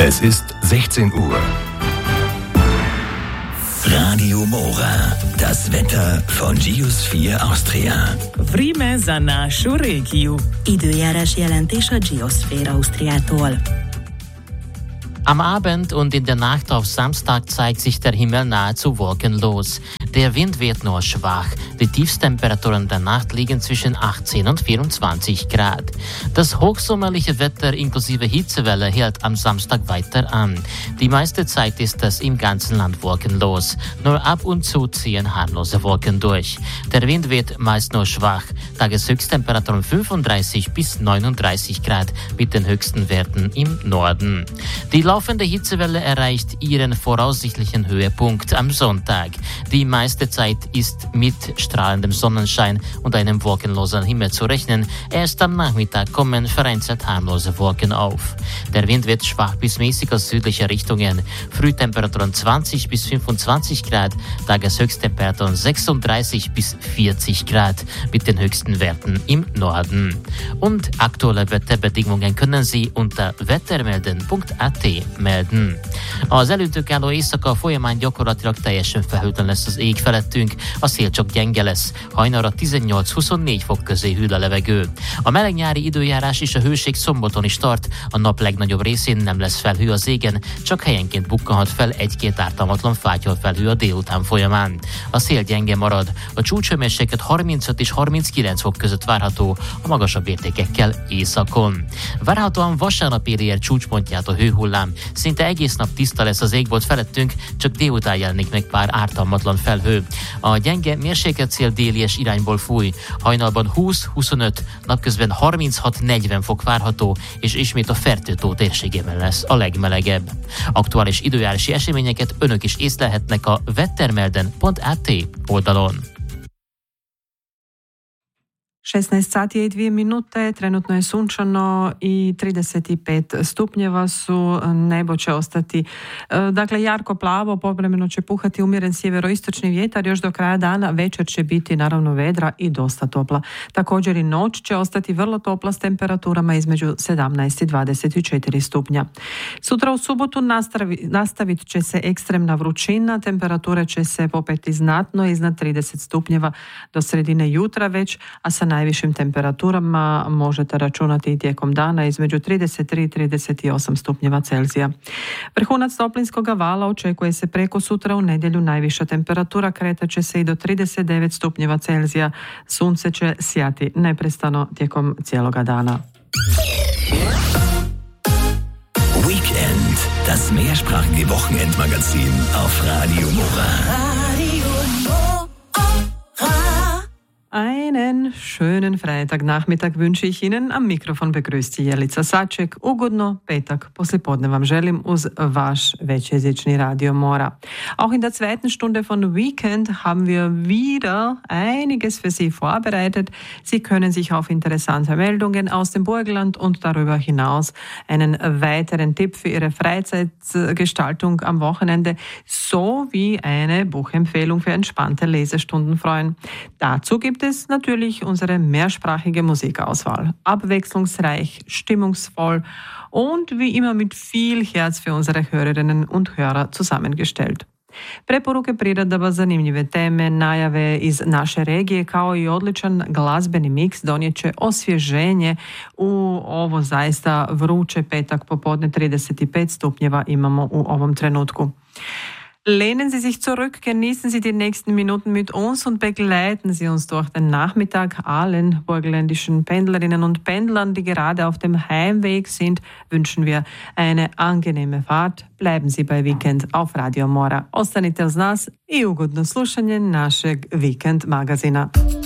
Es ist 16 Uhr. Radio Mora, das Wetter von Geosphere Austria. Vreme za našu regiju. Időjárás jelentés a Geosphere Austriától. Am Abend und in der Nacht auf Samstag zeigt sich der Himmel nahezu wolkenlos. Der Wind wird nur schwach. Die Tiefstemperaturen der Nacht liegen zwischen 18 und 24 Grad. Das hochsommerliche Wetter inklusive Hitzewelle hält am Samstag weiter an. Die meiste Zeit ist es im ganzen Land wolkenlos. Nur ab und zu ziehen harmlose Wolken durch. Der Wind wird meist nur schwach. Tageshöchsttemperaturen 35 bis 39 Grad mit den höchsten Werten im Norden. Die laufende Hitzewelle erreicht ihren voraussichtlichen Höhepunkt am Sonntag. Die meiste Zeit ist mit strahlendem Sonnenschein und einem wolkenlosen Himmel zu rechnen. Erst am Nachmittag kommen vereinzelt harmlose Wolken auf. Der Wind wird schwach bis mäßig aus südlicher Richtungen. Frühtemperaturen 20 bis 25 Grad, Tageshöchsttemperaturen 36 bis 40 Grad mit den höchsten Werten im Norden. Und aktuelle Wetterbedingungen können Sie unter wettermelden.at melden. Az előttünk álló éjszaka folyamán gyakorlatilag teljesen felhőtlen lesz az ég felettünk, a szél csak gyenge lesz, hajnalra 18-24 fok közé hűl a levegő. A meleg nyári időjárás és a hőség szombaton is tart, a nap legnagyobb részén nem lesz felhő az égen, csak helyenként bukkanhat fel egy-két ártalmatlan fátyolfelhő a délután folyamán. A szél gyenge marad, a csúcshőmérséklet 35 és 39 fok között várható, a magasabb értékekkel északon. Várhatóan vasárnap éri el csúcspontját a hőhullám, szinte egész nap tiszta lesz az égbolt felettünk, csak délután jelenik meg pár ártalmatlan felhő. A gyenge mérsékletszél délies irányból fúj, hajnalban 20-25, napközben 36-40 fok várható, és ismét a Fertőtó térségében lesz a legmelegebb. Aktuális időjárási eseményeket önök is észlelhetnek a wettermelden.at oldalon. 16 sati i 2 minute, trenutno je sunčano i 35 stupnjeva su, nebo će ostati dakle jarko plavo, povremeno će puhati umjeren sjeveroistočni vjetar, još do kraja dana, večer će biti naravno vedra i dosta topla. Također i noć će ostati vrlo topla s temperaturama između 17 i 24 stupnja. Sutra u subotu nastavit će se ekstremna vrućina, temperature će se popeti znatno iznad 30 stupnjeva do sredine jutra već, a sa najvišim temperaturama možete računati i tijekom dana između 33 i 38 stupnjeva Celzija. Vrhunac toplinskog vala očekuje se preko sutra u nedjelju. Najviša temperatura kretat će se i do 39 stupnjeva Celzija. Sunce će sjati neprestano tijekom cijeloga dana. Weekend, das mehrsprachige Wochenendmagazin auf Radio Mora. Einen schönen Freitagnachmittag wünsche ich Ihnen. Am Mikrofon begrüßt Sie Jelica Saček. Ugodno petak poslijepodne vam želim uz vaš većjezični Radio Mora. Auch in der zweiten Stunde von Weekend haben wir wieder einiges für Sie vorbereitet. Sie können sich auf interessante Meldungen aus dem Burgenland und darüber hinaus einen weiteren Tipp für Ihre Freizeitgestaltung am Wochenende sowie eine Buchempfehlung für entspannte Lesestunden freuen. Dazu gibt es natürlich unsere mehrsprachige Musikauswahl. Abwechslungsreich, stimmungsvoll und wie immer mit viel Herz für unsere Hörerinnen und Hörer zusammengestellt. Preporuke priredaba, zanimljive teme, najave iz naše regije kao i odličan glazbeni miks donijet će osvježenje u ovo zaista vruće petak popodne. 35 stupnjeva imamo u ovom trenutku. Lehnen Sie sich zurück, genießen Sie die nächsten Minuten mit uns und begleiten Sie uns durch den Nachmittag. Allen burgenländischen Pendlerinnen und Pendlern, die gerade auf dem Heimweg sind, wünschen wir eine angenehme Fahrt. Bleiben Sie bei Weekend auf Radio Mora. Ostanite uz nas i ugodno slušanje našeg Weekend magazina.